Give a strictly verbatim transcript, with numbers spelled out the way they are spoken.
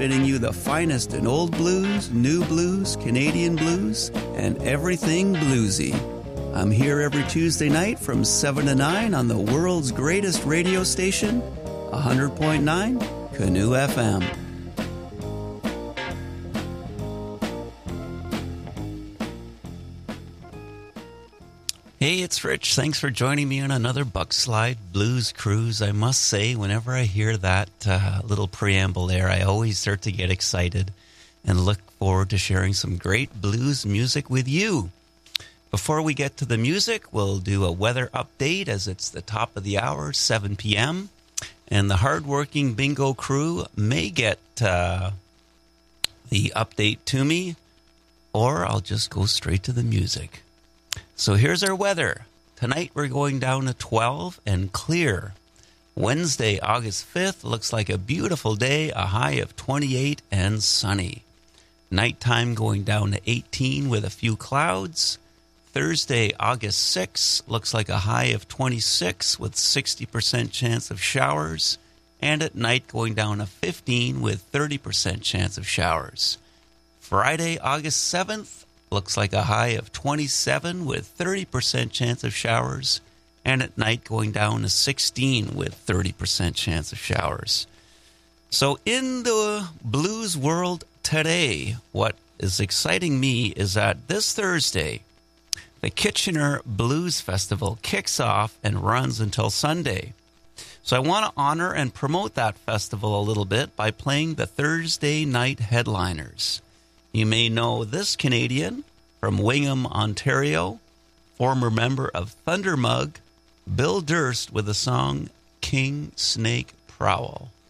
spinning you the finest in old blues, new blues, Canadian blues, and everything bluesy. I'm here every Tuesday night from seven to nine on the world's greatest radio station, one hundred point nine Canoe F M. Hey, it's Rich. Thanks for joining me on another Buckslide Blues Cruise. I must say, whenever I hear that uh, little preamble there, I always start to get excited and look forward to sharing some great blues music with you. Before we get to the music, we'll do a weather update as it's the top of the hour, seven p.m. And the hardworking bingo crew may get uh, the update to me, or I'll just go straight to the music. So here's our weather. Tonight we're going down to twelve and clear. Wednesday, August fifth, looks like a beautiful day, a high of twenty-eight and sunny. Nighttime going down to eighteen with a few clouds. Thursday, August sixth, looks like a high of twenty-six with sixty percent chance of showers. And at night going down to fifteen with thirty percent chance of showers. Friday, August seventh, looks like a high of twenty-seven with thirty percent chance of showers, and at night going down to sixteen with thirty percent chance of showers. So in the blues world today, what is exciting me is that this Thursday, the Kitchener Blues Festival kicks off and runs until Sunday. So I want to honor and promote that festival a little bit by playing the Thursday night headliners. You may know this Canadian from Wingham, Ontario, former member of Thundermug, Bill Durst with the song King Snake Prowl.